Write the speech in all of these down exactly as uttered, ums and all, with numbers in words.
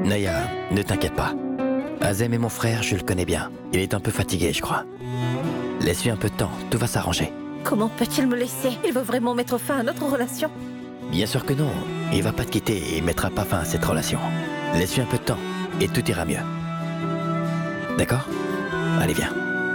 Naya, ne t'inquiète pas. Azem est mon frère, je le connais bien. Il est un peu fatigué, je crois. Laisse-lui un peu de temps, tout va s'arranger. Comment peut-il me laisser? Il veut vraiment mettre fin à notre relation? Bien sûr que non. Il va pas te quitter et il mettra pas fin à cette relation. Laisse-lui un peu de temps et tout ira mieux. D'accord? Allez, viens.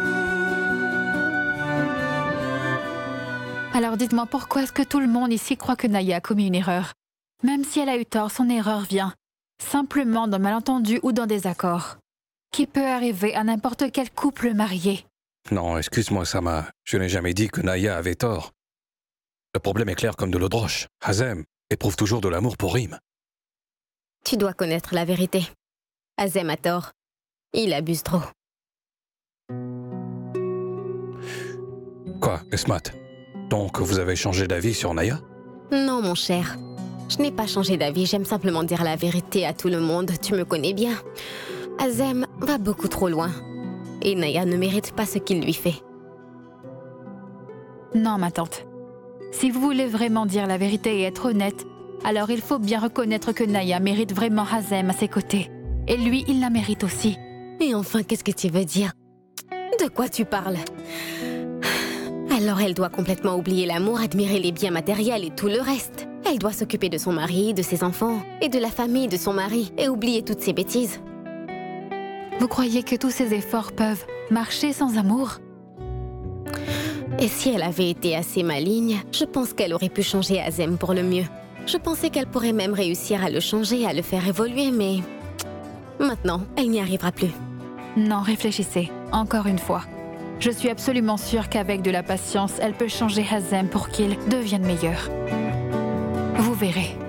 Alors dites-moi, pourquoi est-ce que tout le monde ici croit que Naya a commis une erreur? Même si elle a eu tort, son erreur vient simplement d'un malentendu ou d'un désaccord, qui peut arriver à n'importe quel couple marié. Non, excuse-moi, Sama. Je n'ai jamais dit que Naya avait tort. Le problème est clair comme de l'eau de roche. Azem éprouve toujours de l'amour pour Rim. Tu dois connaître la vérité. Azem a tort. Il abuse trop. Quoi, Esmat? Donc, vous avez changé d'avis sur Naya? Non, mon cher. Je n'ai pas changé d'avis, j'aime simplement dire la vérité à tout le monde. Tu me connais bien. Azem va beaucoup trop loin. Et Naya ne mérite pas ce qu'il lui fait. Non, ma tante. Si vous voulez vraiment dire la vérité et être honnête, alors il faut bien reconnaître que Naya mérite vraiment Azem à ses côtés. Et lui, il la mérite aussi. Et enfin, qu'est-ce que tu veux dire? De quoi tu parles? Alors elle doit complètement oublier l'amour, admirer les biens matériels et tout le reste. Elle doit s'occuper de son mari, de ses enfants, et de la famille de son mari, et oublier toutes ces bêtises. Vous croyez que tous ces efforts peuvent marcher sans amour? Et si elle avait été assez maligne, je pense qu'elle aurait pu changer Azem pour le mieux. Je pensais qu'elle pourrait même réussir à le changer, à le faire évoluer, mais... maintenant, elle n'y arrivera plus. Non, réfléchissez, encore une fois. Je suis absolument sûre qu'avec de la patience, elle peut changer Azem pour qu'il devienne meilleur. Vous verrez.